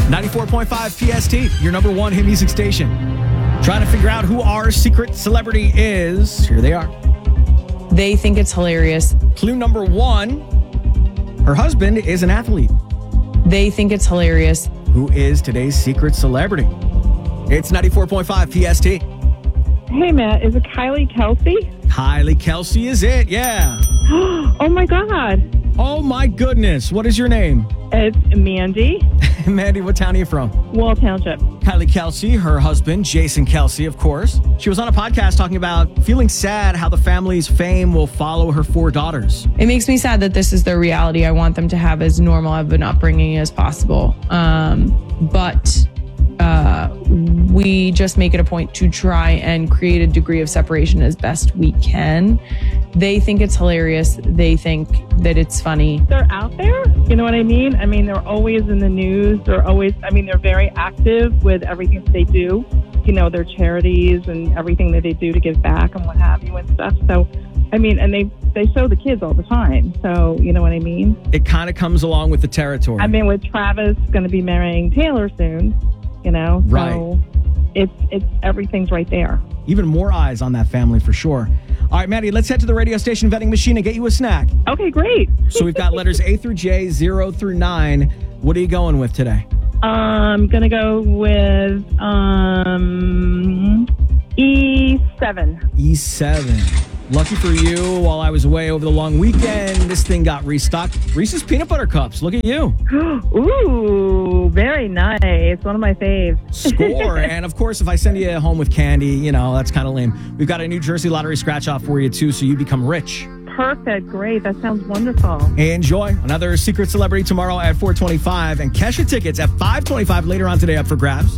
94.5 PST, your number one hit music station. Trying to figure out who our secret celebrity is. Here they are. They think it's hilarious. Clue number one, her husband is an athlete. They think it's hilarious. Who is today's secret celebrity? It's 94.5 PST. Hey, Matt, is it Kylie Kelsey? Kylie Kelsey is it, yeah. Oh, my God. Oh, my goodness. What is your name? It's Mandy, Mandy, what town are you from? Wall Township. Kylie Kelsey, her husband, Jason Kelsey, of course. She was on a podcast talking about feeling sad how the family's fame will follow her four daughters. It makes me sad that this is their reality. I want them to have as normal of an upbringing as possible. But we just make it a point to try and create a degree of separation as best we can. They think it's hilarious. They think that it's funny. They're out there. You know what I mean? I mean, they're always in the news. They're very active with everything that they do. You know, their charities and everything that they do to give back and what have you and stuff. So, I mean, and they show the kids all the time. So, you know what I mean? It kind of comes along with the territory. I mean, with Travis going to be marrying Taylor soon, you know? Right. So it's everything's right there. Even more eyes on that family for sure. All right, Maddie, let's head to the radio station vending machine and get you a snack. Okay, great. So we've got letters A through J, 0 through 9. What are you going with today? I'm going to go with E7. E7. Lucky for you, while I was away over the long weekend, this thing got restocked. Reese's Peanut Butter Cups. Look at you. Ooh, very nice. One of my faves. Score. And, of course, if I send you home with candy, you know, that's kind of lame. We've got a New Jersey Lottery scratch-off for you, too, so you become rich. Perfect. Great. That sounds wonderful. Enjoy. Another secret celebrity tomorrow at 4:25 and Kesha tickets at 5:25 later on today up for grabs.